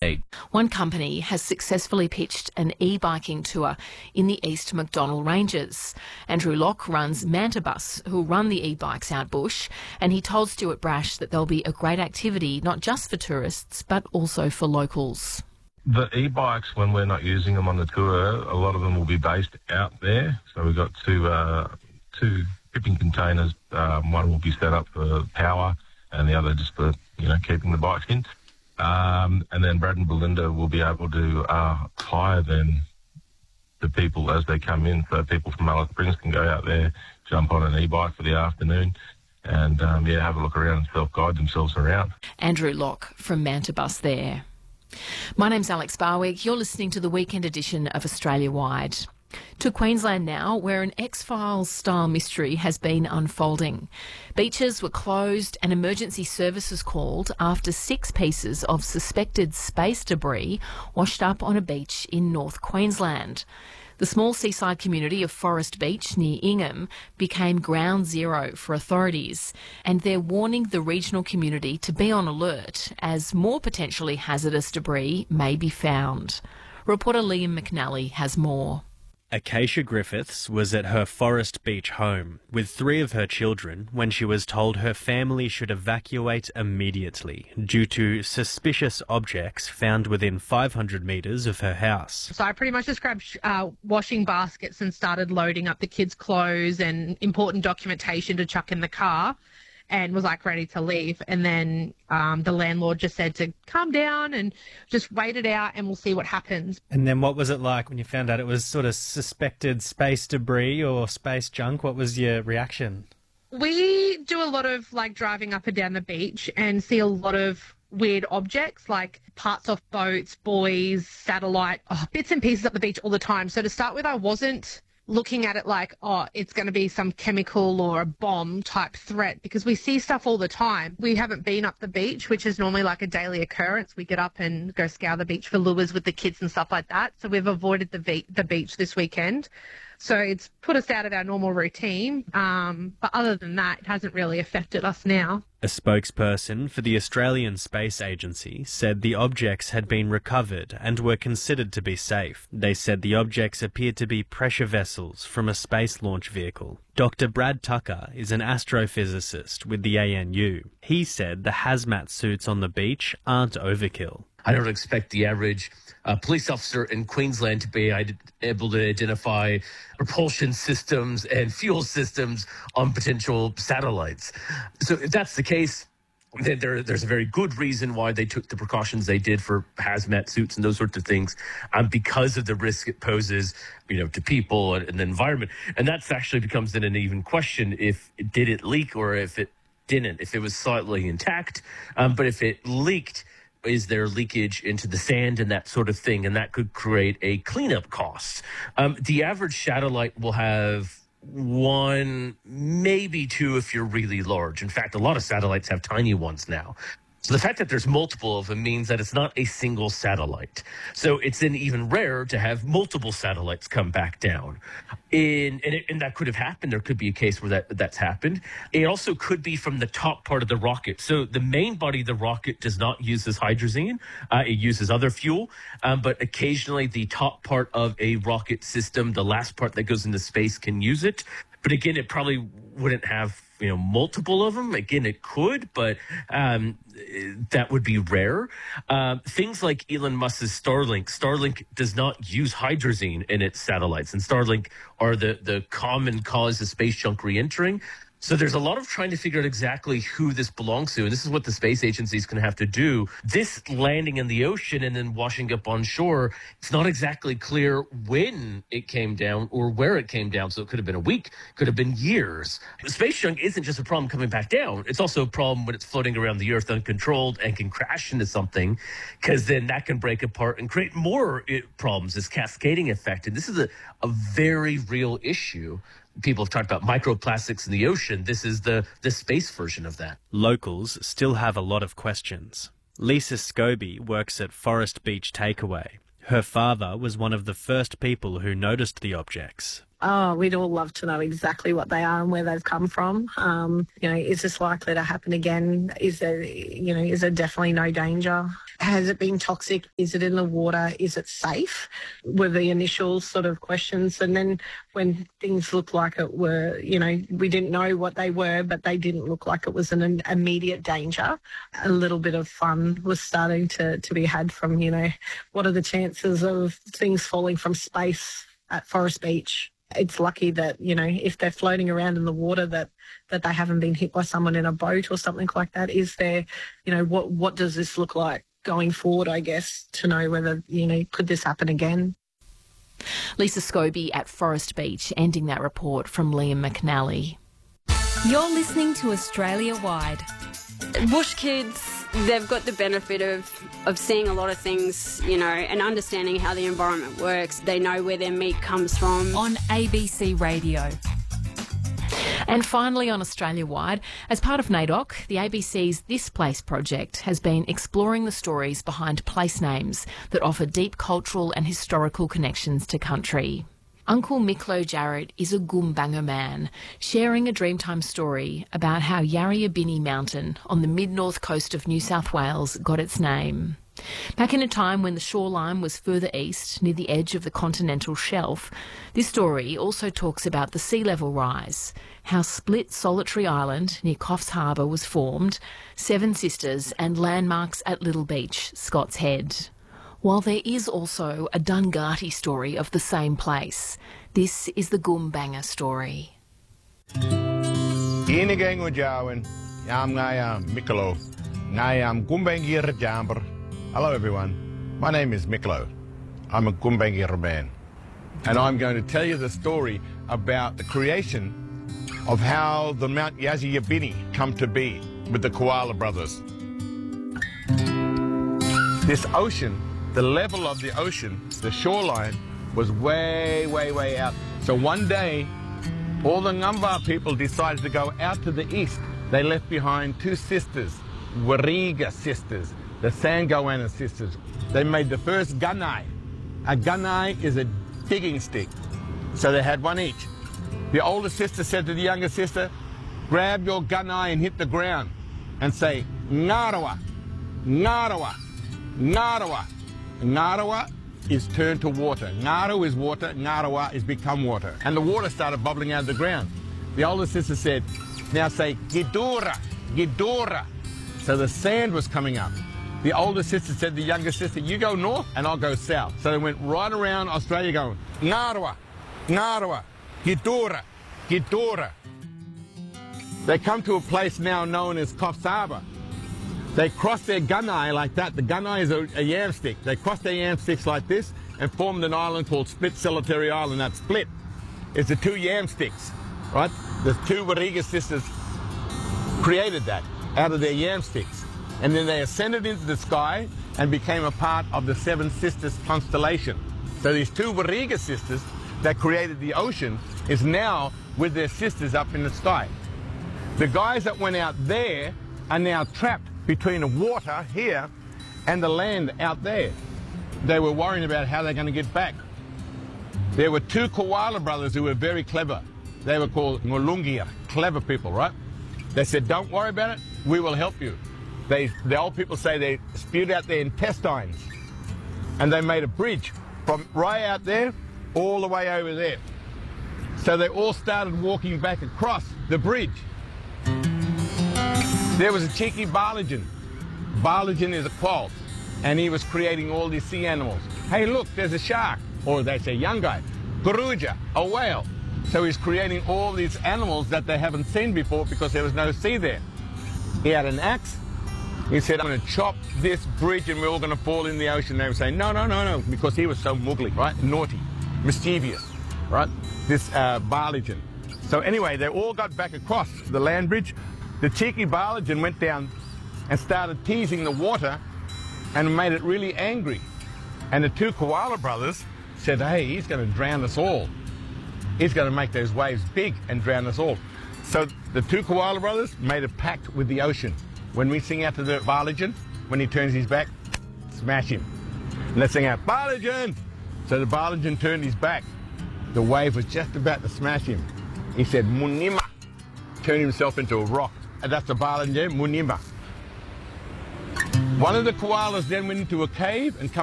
eat. One company has successfully pitched an e-biking tour in the East Macdonnell Ranges. Andrew Locke runs Mantabus, who'll run the e-bikes out bush, and he told Stuart Brash that there'll be a great activity not just for tourists but also for locals. The e-bikes, when we're not using them on the tour, a lot of them will be based out there. So we've got two shipping containers. One will be set up for power and the other just for, keeping the bikes in. And then Brad and Belinda will be able to hire them the people as they come in. So people from Alice Springs can go out there, jump on an e-bike for the afternoon and, have a look around and self-guide themselves around. Andrew Locke from Mantabus there. My name's Alex Barwick. You're listening to the weekend edition of Australia Wide. To Queensland now, where an X-Files style mystery has been unfolding. Beaches were closed and emergency services called after 6 pieces of suspected space debris washed up on a beach in North Queensland. The small seaside community of Forest Beach near Ingham became ground zero for authorities, and they're warning the regional community to be on alert as more potentially hazardous debris may be found. Reporter Liam McNally has more. Acacia Griffiths was at her Forest Beach home with 3 of her children when she was told her family should evacuate immediately due to suspicious objects found within 500 metres of her house. So I pretty much just grabbed washing baskets and started loading up the kids' clothes and important documentation to chuck in the car, and was ready to leave. And then the landlord just said to calm down and just wait it out and we'll see what happens. And then what was it like when you found out it was sort of suspected space debris or space junk? What was your reaction? We do a lot of driving up and down the beach and see a lot of weird objects like parts off boats, buoys, satellite, bits and pieces up the beach all the time. So to start with, I wasn't looking at it it's going to be some chemical or a bomb type threat, because we see stuff all the time. We haven't been up the beach, which is normally a daily occurrence. We get up and go scour the beach for lures with the kids and stuff like that. So we've avoided the beach this weekend. So it's put us out of our normal routine. But other than that, it hasn't really affected us now. A spokesperson for the Australian Space Agency said the objects had been recovered and were considered to be safe. They said the objects appeared to be pressure vessels from a space launch vehicle. Dr. Brad Tucker is an astrophysicist with the ANU. He said the hazmat suits on the beach aren't overkill. I don't expect the average police officer in Queensland to be able to identify propulsion systems and fuel systems on potential satellites. So if that's the case, then there's a very good reason why they took the precautions they did for hazmat suits and those sorts of things, because of the risk it poses, to people and the environment. And that's actually becomes then an even question if it did it leak or if it didn't, if it was slightly intact. But if it leaked, is there leakage into the sand and that sort of thing? And that could create a cleanup cost. The average satellite will have 1, maybe 2 if you're really large. In fact, a lot of satellites have tiny ones now. So the fact that there's multiple of them means that it's not a single satellite. So it's then even rarer to have multiple satellites come back down. And that could have happened. There could be a case where that's happened. It also could be from the top part of the rocket. So the main body of the rocket does not use this hydrazine. It uses other fuel. But occasionally the top part of a rocket system, the last part that goes into space, can use it. But again, it probably wouldn't have multiple of them. Again, it could, but that would be rare. Things like Elon Musk's Starlink. Starlink does not use hydrazine in its satellites, and Starlink are the common cause of space junk re-entering. So there's a lot of trying to figure out exactly who this belongs to, and this is what the space agency is going to have to do. This landing in the ocean and then washing up on shore, it's not exactly clear when it came down or where it came down. So it could have been a week, could have been years. Space junk isn't just a problem coming back down. It's also a problem when it's floating around the Earth uncontrolled and can crash into something, because then that can break apart and create more problems, this cascading effect. And this is a very real issue. People have talked about microplastics in the ocean. This is the space version of that. Locals still have a lot of questions. Lisa Scobie works at Forest Beach Takeaway. Her father was one of the first people who noticed the objects. Oh, we'd all love to know exactly what they are and where they've come from. Is this likely to happen again? Is there definitely no danger? Has it been toxic? Is it in the water? Is it safe? Were the initial sort of questions. And then when things looked like it were, we didn't know what they were, but they didn't look like it was an immediate danger. A little bit of fun was starting to be had from, what are the chances of things falling from space at Forest Beach? It's lucky that, if they're floating around in the water that they haven't been hit by someone in a boat or something like that. Is there, what does this look like going forward, I guess, to know whether, could this happen again? Lisa Scobie at Forest Beach, ending that report from Liam McNally. You're listening to Australia Wide. Bush kids, they've got the benefit of seeing a lot of things, and understanding how the environment works. They know where their meat comes from. On ABC Radio. And finally, on Australia Wide, as part of NAIDOC, the ABC's This Place project has been exploring the stories behind place names that offer deep cultural and historical connections to country. Uncle Miklo Jarrett is a Gumbaynggirr man, sharing a Dreamtime story about how Yarriabini Mountain on the mid-north coast of New South Wales got its name. Back in a time when the shoreline was further east, near the edge of the continental shelf, this story also talks about the sea level rise, how Split Solitary Island near Coffs Harbour was formed, Seven Sisters and landmarks at Little Beach, Scott's Head. While there is also a Dungati story of the same place, this is the Gumbaynggirr story. Inigang Jawan, Yam Ngayam Miklo, Ngayam Gumbaynggirr Jamber. Hello everyone, my name is Miklo. I'm a Gumbaynggirr man, and I'm going to tell you the story about the creation of how the Mount Yarriabini come to be with the Koala brothers. This ocean, the level of the ocean, the shoreline, was way, way, way out. So one day, all the Ngamba people decided to go out to the east. They left behind two sisters, Warriga sisters, the Sangoana sisters. They made the first gunai. A gunai is a digging stick. So they had one each. The older sister said to the younger sister, grab your gunai and hit the ground and say, Ngarawa, Ngarawa, Ngarawa. Ngarawa is turned to water. Ngaru is water, Ngarawa is become water. And the water started bubbling out of the ground. The older sister said, now say, Gidura, Gidura. So the sand was coming up. The older sister said to the younger sister, you go north and I'll go south. So they went right around Australia going, Ngarawa, Ngarawa, Gidura, Gidura. They come to a place now known as Coffs Harbour. They cross their gunai like that. The gunai is a yam stick. They cross their yam sticks like this and formed an island called Split Solitary Island. That Split is the two yam sticks, right? The two Warriga sisters created that out of their yam sticks. And then they ascended into the sky and became a part of the Seven Sisters constellation. So these two Warriga sisters that created the ocean is now with their sisters up in the sky. The guys that went out there are now trapped between the water here and the land out there. They were worrying about how they're going to get back. There were two Koala brothers who were very clever. They were called Ngulungia, clever people, right? They said, don't worry about it, we will help you. The old people say they spewed out their intestines and they made a bridge from right out there all the way over there. So they all started walking back across the bridge. There was a cheeky Barlajan. Barlajan is a quoll, and he was creating all these sea animals. Hey, look, there's a shark, or they say young guy. Guruja, a whale. So he's creating all these animals that they haven't seen before because there was no sea there. He had an axe. He said, I'm going to chop this bridge and we're all going to fall in the ocean. They were saying, no, no, no, no, because he was so muggly, right? Naughty, mischievous, right? This Barlajan. So anyway, they all got back across the land bridge. The cheeky Barlajan went down and started teasing the water and made it really angry. And the two Koala brothers said, hey, he's going to drown us all. He's going to make those waves big and drown us all. So the two Koala brothers made a pact with the ocean. When we sing out to the Barlajan, when he turns his back, smash him. And let's sing out, Barlajan! So the Barlajan turned his back. The wave was just about to smash him. He said, Munima. Turned himself into a rock. And that's the Balinese, Munima. One of the koalas then went into a cave and come